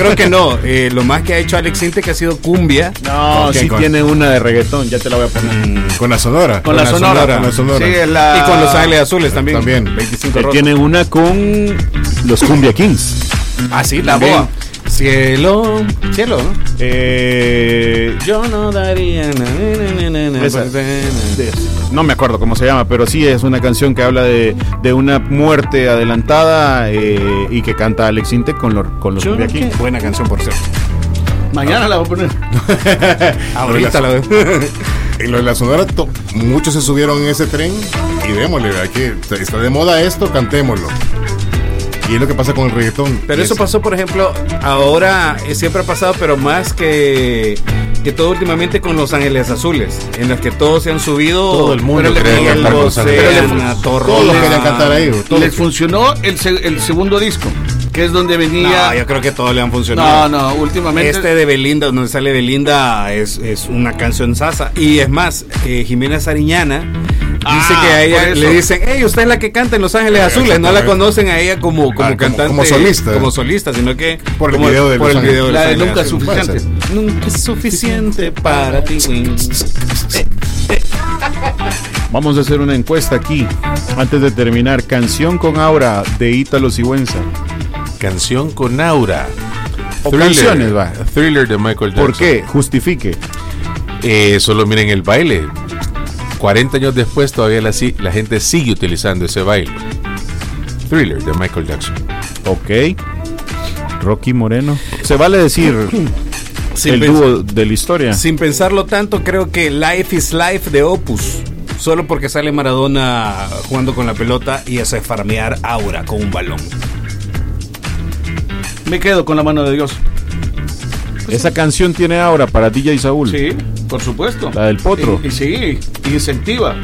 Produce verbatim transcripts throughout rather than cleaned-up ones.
creo que no. Eh, lo más que ha hecho Alex Intec ha sido cumbia. No, sí con... tiene una de reggaetón, ya te la voy a poner. Mm, con la Sonora. Con, con la, la sonora. sonora. Con la Sonora. Sí, la... Y con Los Ángeles Azules también. También. veinticinco Él tiene una con los Cumbia Kings. Ah, sí, la boa. Cielo, cielo, ¿no? Eh, yo no daría na, na, na, na, esa, de, no me acuerdo cómo se llama, pero sí es una canción que habla de, de una muerte adelantada eh, y que canta Alex Intec con, lo, con los Cumbia Kings. Buena canción, por cierto. Mañana la voy a poner. Ahorita la veo. En lo de la Sonora, to, muchos se subieron en ese tren y démosle, aquí está de moda esto, cantémoslo. Y es lo que pasa con el reggaetón. Pero eso pasó, por ejemplo, ahora eh, siempre ha pasado, pero más que, que todo últimamente con Los Ángeles Azules, en los que todos se han subido. Todo el mundo quería cantar con Los Ángeles Azules. Todos querían cantar ahí. Les funcionó el, el segundo disco, que es donde venía. No, yo creo que todos le han funcionado. No, no, últimamente. Este de Belinda, donde sale Belinda, es, es una canción sasa. Y es más, eh, Jimena Sariñana dice ah, que a ella le dicen, hey, usted es la que canta en Los Ángeles Azules. No la conocen a ella como, como ah, cantante. Como, como solista. Como solista, sino que por el como, video de por Los el video de La de Los Nunca es Suficiente. Nunca es suficiente para ti. Vamos a hacer una encuesta aquí, antes de terminar. Canción con aura de Ítalo Sigüenza. Canción con aura. O Thriller, canciones, va. Thriller de Michael Jackson. ¿Por qué? Justifique. Eh, solo miren el baile. cuarenta años después todavía la, la gente sigue utilizando ese baile. Thriller de Michael Jackson. Ok. Rocky Moreno. Se vale decir sin el dúo de la historia. Sin pensarlo tanto, creo que Life is Life de Opus. Solo porque sale Maradona jugando con la pelota y hace farmear aura con un balón. Me quedo con La Mano de Dios. Esa canción tiene aura para D J Saúl. Sí, por supuesto. La del potro. Y, y sí, incentiva.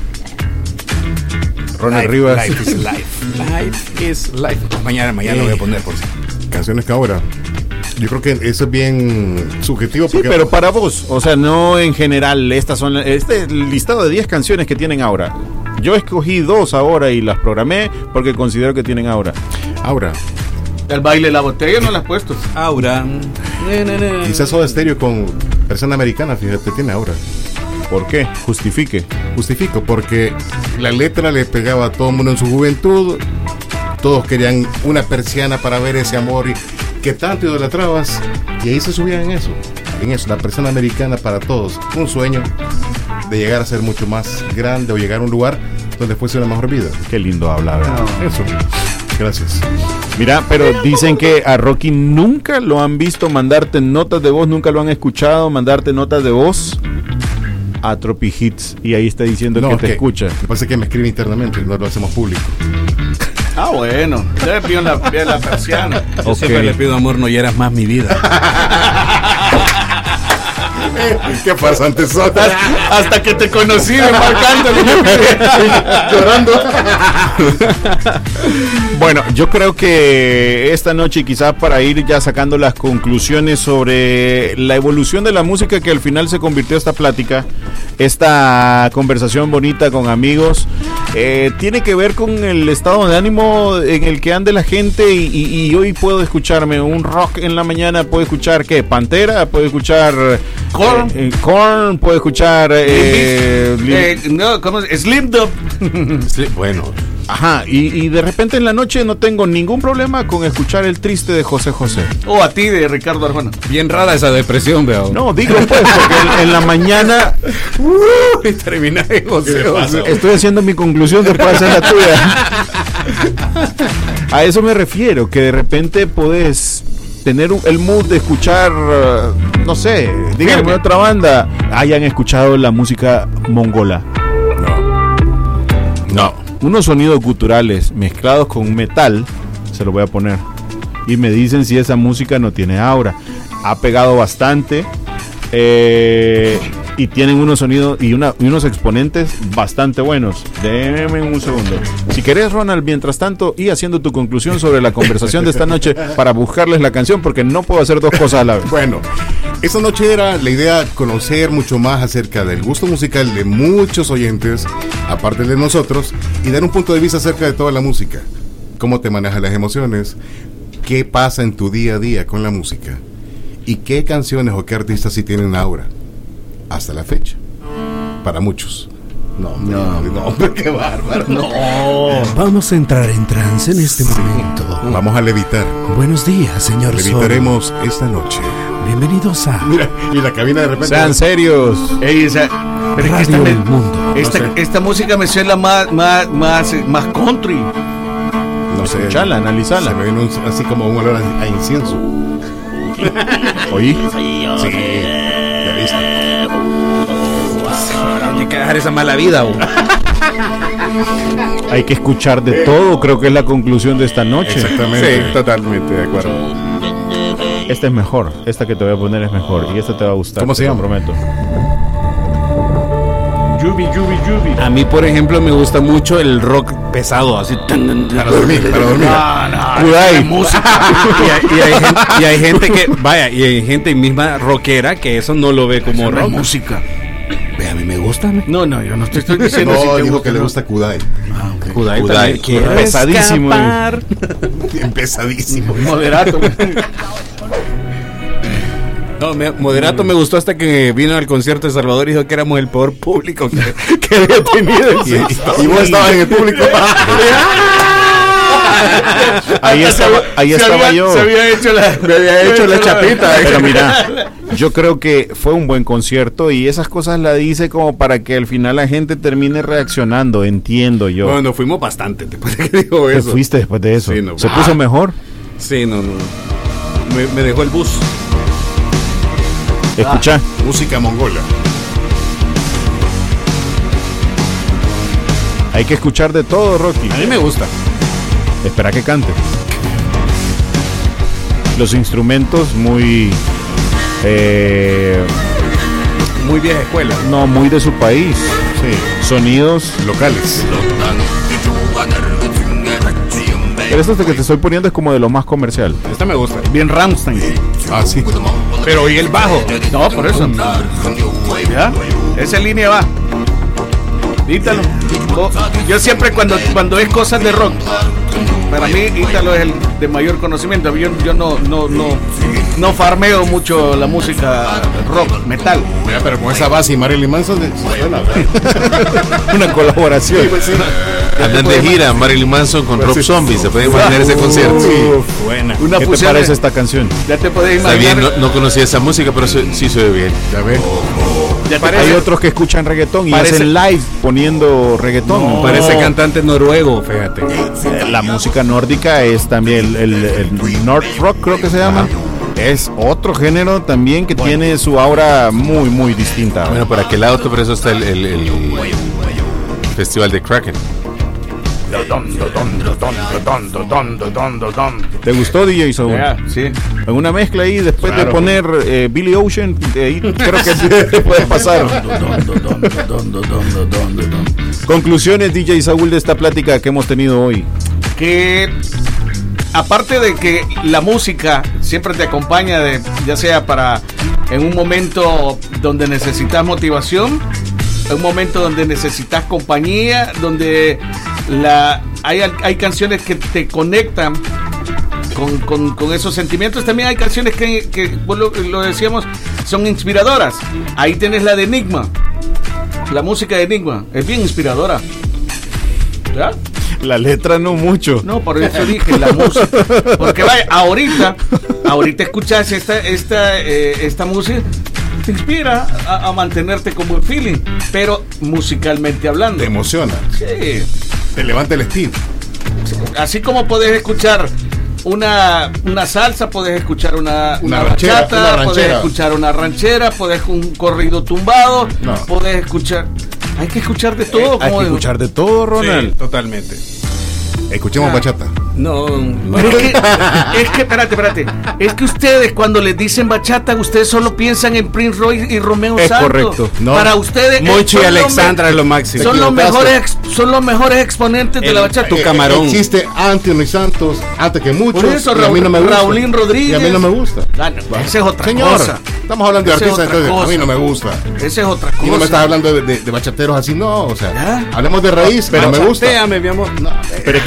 Ronald Rivas. Life is life. Life is life. Mañana, mañana lo voy a poner por si. Canciones que ahora. Yo creo que eso es bien subjetivo. Sí, pero para vos, o sea, no en general. Estas son este listado de diez canciones que tienen aura. Yo escogí dos ahora y las programé porque considero que tienen aura. Aura. El baile de la botella no la has puesto. Aura. Quizás Soda Stereo con Persona Americana, fíjate, tiene aura. ¿Por qué? Justifique. Justifico, porque la letra le pegaba a todo el mundo en su juventud. Todos querían una persiana para ver ese amor y que tanto idolatrabas. Y ahí se subían en eso. En eso, la Persona Americana para todos. Un sueño de llegar a ser mucho más grande o llegar a un lugar donde fuese una mejor vida. Qué lindo hablar. No, eso. Gracias. Mira, pero dicen que a Rocky nunca lo han visto mandarte notas de voz, nunca lo han escuchado mandarte notas de voz a Tropi Hits. Y ahí está diciendo no, que te que, escucha. Lo que pasa es que me escribe internamente y no lo hacemos público. Ah, bueno. Yo le pido la, la persiana. Yo okay. siempre le pido amor, no hieras más mi vida. ¿Qué pasa antes? Hasta, hasta que te conocí marcando llorando. Bueno, yo creo que esta noche, quizás para ir ya sacando las conclusiones sobre la evolución de la música, que al final se convirtió esta plática, esta conversación bonita con amigos, eh, tiene que ver con el estado de ánimo en el que ande la gente. Y, y, y hoy puedo escucharme un rock en la mañana, puedo escuchar ¿qué? Pantera, puedo escuchar Korn, eh, eh, Korn, puedo escuchar eh, eh, no, ¿cómo es? Slim Dub. Bueno, ajá, y, y de repente en la noche no tengo ningún problema con escuchar El Triste de José José. O a ti de Ricardo Arjona. Bien rara esa depresión, veo. No, digo pues, porque en, en la mañana uh, y terminé en José José. Estoy haciendo mi conclusión después de hacer la tuya. A eso me refiero, que de repente podés tener el mood de escuchar, no sé, díganme otra banda, hayan escuchado la música mongola. No. No. Unos sonidos guturales mezclados con metal, se lo voy a poner, y me dicen si esa música no tiene aura. Ha pegado bastante, eh, y tienen unos sonidos y, una, y unos exponentes bastante buenos. Déjame un segundo. Si querés, Ronald, mientras tanto, y haciendo tu conclusión sobre la conversación de esta noche para buscarles la canción, porque no puedo hacer dos cosas a la vez. Bueno, esta noche era la idea conocer mucho más acerca del gusto musical de muchos oyentes, aparte de nosotros, y dar un punto de vista acerca de toda la música. Cómo te manejas las emociones, qué pasa en tu día a día con la música y qué canciones o qué artistas sí tienen aura hasta la fecha. Para muchos. No, hombre, no, no, hombre, qué bárbaro. No. Vamos a entrar en trance en este momento. Vamos a levitar. Buenos días, señor Sol. Levitaremos esta noche. Bienvenidos a Mira, y la cabina de repente. Sean serios. Ey, esa, pero es que esta, Radio me- El Mundo. esta, No sé. esta música me suena más, más, más, más country. No sé. Escuchala, analizala. Se me viene un- así como un olor a, a incienso. ¿Oí? Sí. Ya viste. Hay que dejar esa mala vida. bo. Hay que escuchar de todo, creo que es la conclusión de esta noche. Exactamente. Sí, totalmente de acuerdo. Esta es mejor, esta que te voy a poner es mejor y esta te va a gustar. ¿Cómo se te lo llama? prometo. Yubi, yubi, yubi. A mí, por ejemplo, me gusta mucho el rock pesado, así. Para dormir, para dormir. No, no, Kudai. música. Y hay, y hay gente, y hay gente que, vaya, y hay gente misma rockera que eso no lo ve como No es rock. música. Ve, a mí me gusta. me- No, no, yo no te estoy diciendo si No, te dijo que le no. gusta Kudai. Ah, ok. Kudai Kudai. también quiere Pesadísimo. escapar. Bien pesadísimo. Moderato. No, me- Moderato me gustó hasta que vino al concierto de Salvador y dijo que éramos el peor público que, que había tenido. Y, y- y vos estabas en el público. Ahí estaba, ahí Se estaba había- yo. Se había hecho la, Me había hecho la chapita. Pero mira, yo creo que fue un buen concierto y esas cosas la dice como para que al final la gente termine reaccionando, entiendo yo. Bueno, nos fuimos bastante después de que dijo ¿Te eso. fuiste después de eso? Sí, no. ¿Se Ah. puso mejor? Sí, no, no. Me, me dejó el bus. Escucha. Música mongola. Hay que escuchar de todo, Rocky. A mí me gusta. Espera que cante. Los instrumentos muy... eh, Muy vieja escuela. no, muy de su país. Sí. Sonidos. Locales. Pero esto que te estoy poniendo es como de lo más comercial. Esta me gusta. Bien Rammstein. Ah, sí. Pero ¿y el bajo? No, por eso. ¿Ya? Esa línea va. Ítalo. Oh, yo siempre cuando, cuando es cosas de rock, para mí Ítalo es el de mayor conocimiento. Yo, yo no, no, no, no farmeo mucho la música rock, metal. Mira, pero con esa base y Marilyn Manson de- suena, ¿verdad? Una colaboración. Andan de gira Marilyn Manson con Rob Zombie. Se puede imaginar ese concierto. Uf, Buena. Una ¿Qué te fusión parece de- esta canción? Ya te podés Está imaginar. bien, no, no conocía esa música, pero se- sí se ve bien. Ya ves. ya te Hay otros que escuchan reggaetón y Parece- hacen live poniendo reggaetón. Parece cantante noruego, fíjate. La música nórdica es también el, el, el North Rock, creo que se llama. Es otro género también que tiene su aura muy, muy distinta. Bueno, ¿para qué lado? Por eso está el, el- el festival de Kraken. ¿Te gustó, D J Saúl? Ya, sí. En una mezcla ahí, después Claro. de poner eh, Billy Ocean, de ahí creo que te puede pasar. Conclusiones, D J Saúl, de esta plática que hemos tenido hoy. Que aparte de que la música siempre te acompaña, de, ya sea para en un momento donde necesitas motivación, en un momento donde necesitas compañía, donde la hay, hay canciones que te conectan con, con- con esos sentimientos. También hay canciones que, que vos lo, lo decíamos, son inspiradoras. Ahí tenés la de Enigma, la música de Enigma, es bien inspiradora. ¿Ya? La letra no mucho. No, por eso dije la música. Porque vaya, ahorita, ahorita escuchas esta, esta, eh, esta música, te inspira a, a mantenerte con buen feeling, pero musicalmente hablando. Te emociona. Sí. Te levanta el estilo. Así como podés escuchar una, una salsa, podés escuchar una, Una una ranchera, bachata, una podés ranchera. escuchar una ranchera, podés un corrido tumbado, No. podés escuchar. Hay que escuchar de todo. Hay como que digo. escuchar de todo, Ronald. Sí, totalmente. Escuchemos Ah. bachata. No, Pero es que, es que, espérate, espérate. Es que ustedes, cuando les dicen bachata, ustedes solo piensan en Prince Royce y Romeo Es Santos. correcto. No. Para ustedes, Monchi y son los Alexandra me- es lo máximo. Son Te los, equivocaste. mejores, ex- son los mejores exponentes de El- la bachata. Tu camarón. Existe Anthony Santos antes que muchos. Por eso, y a mí no me gusta. Raulín Rodríguez. Y a mí no me gusta. Ah, no, esa es otra Señor, cosa. estamos hablando de Esa es artistas, otra entonces a mí cosa. no me gusta. Esa es otra cosa. Y no me estás hablando de, de- de bachateros así, no, o sea, ¿Ya? hablamos de raíz, pero me gusta. Bachateame, mi amor. Pero es que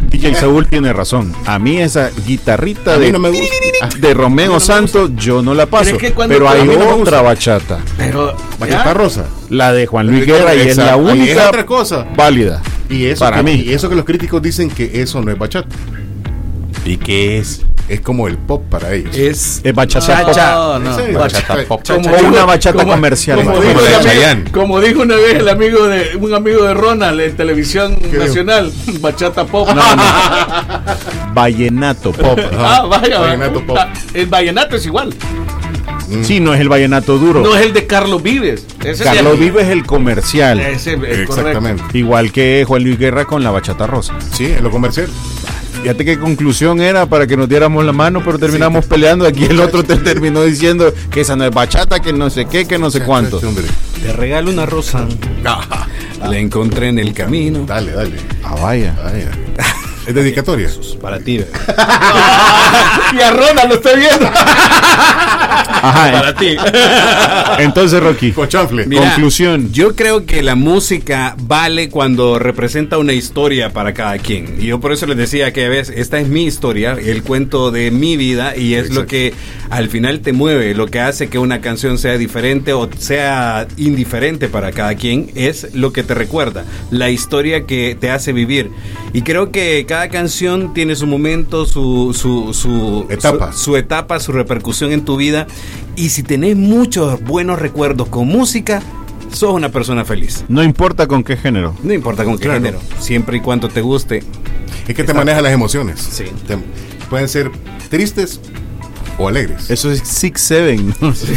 D J Saúl tiene razón. A mí esa guitarrita A mí de, no me gusta. de Romeo Santos yo no la paso. Pero es que cuando- Pero hay a mí no me otra gusta. bachata, Pero. Bachata ya. rosa. la de Juan Luis Guerra, y es la Exacto. Y es única otra cosa. válida. Y eso, para que, mí. y eso que los críticos dicen que eso no es bachata. ¿Y qué es? Es como el pop para ellos. Es Es bachata pop. No, no. Sí, Bachata pop. Como O dijo- una bachata como- comercial. Como, Como dijo, la el de amigo, Chayanne. como dijo una vez el amigo de un amigo de Ronald en televisión dijo? nacional, bachata pop. No, no. Vallenato pop. Ah, vaya, Vallenato pop. ah, el vallenato es igual. Sí, no es el vallenato duro. No es el de Carlos Vives. Ese Carlos es el- Vives es el comercial. Ese es correcto. Exactamente. Igual que Juan Luis Guerra con la bachata rosa. Sí, en lo comercial. Fíjate qué conclusión era para que nos diéramos la mano, pero terminamos peleando. Aquí el otro te terminó diciendo que esa no es bachata, que no sé qué, que no sé cuánto. Este hombre. Te regalo una rosa. La encontré en el camino. Dale, dale. Ah, vaya. Vaya. Es dedicatoria. Para ti, bebé. Y a Ronald lo estoy viendo. Ajá. Para ti. Entonces, Rocky, Con chanfle. Mira, conclusión. Yo creo que la música vale cuando representa una historia para cada quien. Y yo por eso les decía que ves, esta es mi historia, el cuento de mi vida, y es Exacto. lo que al final te mueve, lo que hace que una canción sea diferente o sea indiferente para cada quien, es lo que te recuerda, la historia que te hace vivir. Y creo que cada canción tiene su momento, su, su, su Etapa. su, su etapa, su repercusión en tu vida. Y si tenés muchos buenos recuerdos con música, sos una persona feliz. No importa con qué género. No importa con qué Claro. género, siempre y cuando te guste. Es que te maneja las emociones. Sí. Te- pueden ser tristes o alegres. Eso es Six Seven.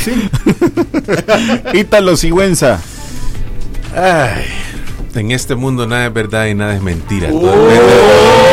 Ítalo Sigüenza. Ay, en este mundo nada es verdad y nada es mentira. Uh. Todo es verdad.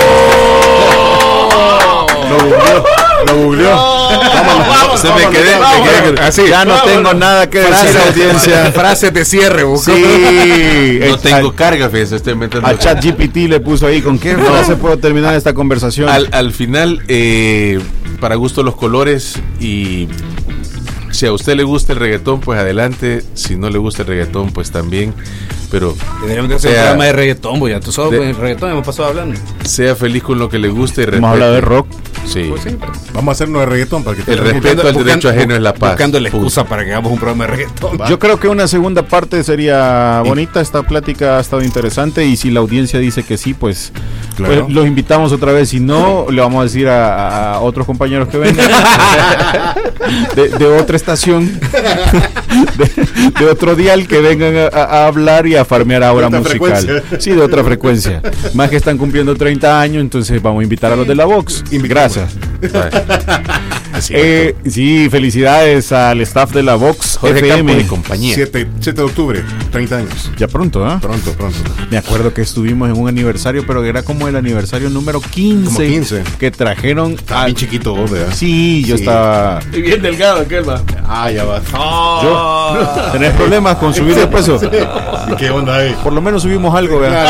Lo googleó. Lo googleó. Vamos, Se me vámonos, quedé, vámonos. me quedé- Así. Ya no vámonos. tengo nada que decir, Frase, audiencia. frase de cierre, Buco. Sí. No El- tengo carga, fíjese, estoy inventando. A ChatGPT le puso ahí con qué frase puedo terminar esta conversación. Al, al final, eh, para gusto los colores, y si a usted le gusta el reggaetón, pues adelante. Si no le gusta el reggaetón, pues también. Pero Deberíamos de hacer un sea, programa de reggaetón, pues ya tú sabes, de- pues, el reggaetón hemos pasado hablando. sea feliz con lo que le guste y respete. Hemos hablado de rock. Sí. Pues sí, pero- Vamos a hacernos de reggaetón para que te El respeto al derecho ajeno es la paz. Buscando la excusa Punto. para que hagamos un programa de reggaetón. Va. Yo creo que una segunda parte sería bonita. Esta plática ha estado interesante y si la audiencia dice que sí, pues, Claro. pues los invitamos otra vez. Si no, le vamos a decir a, a otros compañeros que vengan de, de otra estación, de, de otro dial, que vengan a, a hablar y a farmear ahora De otra musical. frecuencia. Sí, de otra frecuencia. Más que están cumpliendo treinta años, entonces vamos a invitar a los de la Vox. Invitamos. Gracias. Así Eh, sí, felicidades al staff de la Vox Jorge F M. Campos y compañía. siete de octubre, treinta años. Ya pronto, ¿ah? Pronto, pronto. Me acuerdo que estuvimos en un aniversario, pero era como el aniversario número quince. Como quince. Que trajeron. Está a- bien chiquito vos, ¿verdad? Sí, yo Sí. estaba. Y bien delgado aquel va. Ah, ya va. Yo. ¿Tenés problemas con subir de peso? ¿Y qué onda ahí? Por lo menos subimos algo, ¿verdad?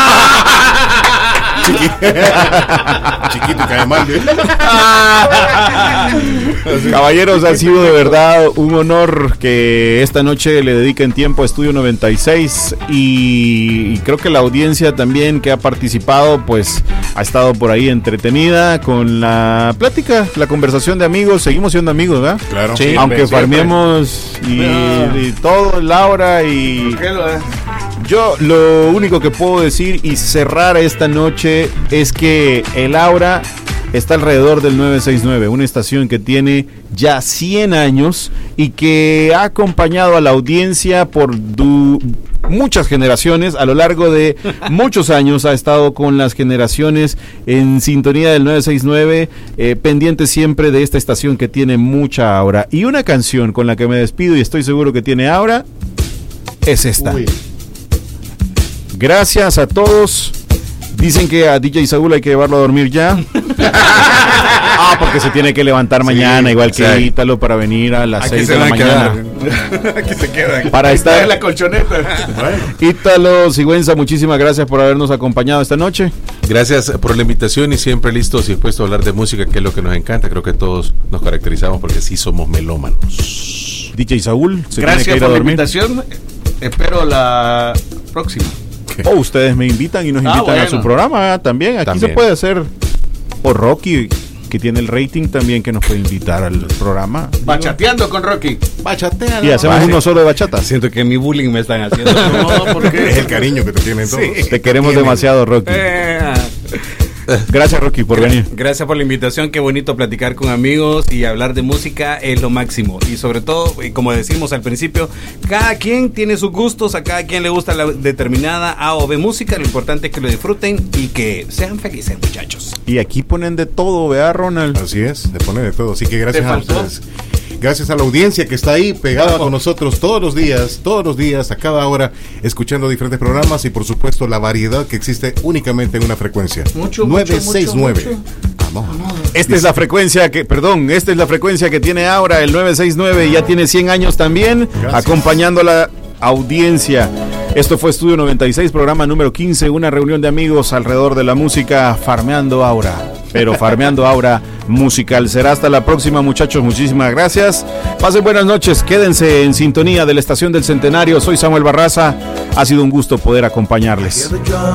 Chiquito y cae mal, ¿eh? Caballeros, ha sido de verdad un honor que esta noche le dediquen tiempo a Estudio noventa y seis y creo que la audiencia también que ha participado pues ha estado por ahí entretenida con la plática, la conversación de amigos. Seguimos siendo amigos, ¿verdad? Claro. Sí. Aunque siempre. farmeemos y, Ah. y todo, Laura y... ¿Qué lo es? Yo lo único que puedo decir y cerrar esta noche es que el Aura está alrededor del nueve seis nueve, una estación que tiene ya cien años y que ha acompañado a la audiencia por du- muchas generaciones. A lo largo de muchos años ha estado con las generaciones en sintonía del nueve seis nueve, eh, pendiente siempre de esta estación que tiene mucha aura. Y una canción con la que me despido y estoy seguro que tiene aura es esta. Uy. Gracias a todos. Dicen que a D J Saúl hay que llevarlo a dormir ya. Ah, porque se tiene que levantar mañana, igual que exacto. Ítalo, para venir a las Aquí seis se de la van a mañana. quedar. Aquí se quedan. Para Está en estar. la colchoneta. Ítalo Sigüenza, muchísimas gracias por habernos acompañado esta noche. Gracias por la invitación y siempre listos y dispuestos a hablar de música, que es lo que nos encanta. Creo que todos nos caracterizamos porque sí somos melómanos. D J Saúl, se tiene que Gracias ir a por la dormir. invitación. Espero la próxima. O ustedes me invitan y nos Ah, invitan bueno. a su programa también. Aquí También. se puede hacer. O Rocky, que tiene el rating también, que nos puede invitar al programa. Bachateando con Rocky. Bachatea. Y hacemos Vale. uno solo de bachata. Siento que mi bullying me están haciendo. No, porque Es el cariño que te tienen todos. Te queremos Tienen. demasiado, Rocky. Eh, Gracias, Rocky, por venir. Gracias por la invitación, qué bonito platicar con amigos y hablar de música es lo máximo. Y sobre todo, y como decimos al principio, cada quien tiene sus gustos, a cada quien le gusta la determinada A o B música, lo importante es que lo disfruten y que sean felices, muchachos. Y aquí ponen de todo, ¿verdad, Ronald? Así es, de poner de todo. Así que gracias ¿Te a faltó? ustedes. Gracias a la audiencia que está ahí pegada con nosotros todos los días, todos los días, a cada hora, escuchando diferentes programas y por supuesto la variedad que existe únicamente en una frecuencia. Mucho, mucho, nueve seis nueve. mucho, Vamos. Esta es la frecuencia que, perdón, esta es la frecuencia que tiene ahora el nueve seis nueve, ya tiene cien años también, Gracias. acompañando a la audiencia. Esto fue Estudio noventa y seis, programa número quince, una reunión de amigos alrededor de la música, farmeando aura, pero farmeando aura musical. Será hasta la próxima, muchachos, muchísimas gracias. Pasen buenas noches, quédense en sintonía de la Estación del Centenario. Soy Samuel Barraza, ha sido un gusto poder acompañarles. Hear the drum